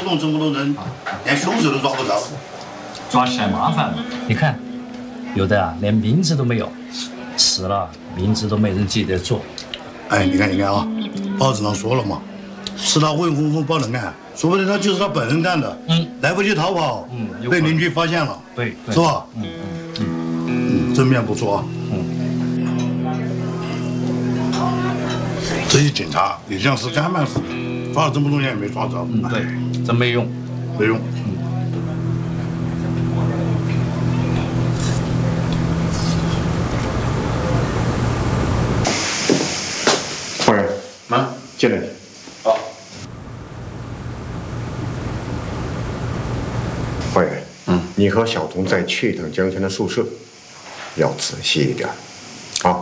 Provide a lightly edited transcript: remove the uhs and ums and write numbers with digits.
懂这么多人，连凶手都抓不着， 抓起来麻烦了。 你看，有的啊，连名字都没有，死了名字都没人记得住。 哎，你看啊，报纸上说了嘛，是他未婚夫报的案，说不定他就是他本人干的。来不及逃跑，被邻居发现了， 对， 是吧？正面不错啊。这些警察也像是干办似的，抓了这么多年也没抓着。 对，真没用， 没用。 夫人，进来。 好。 夫人，你和小童再去一趟江天的宿舍，要仔细一点。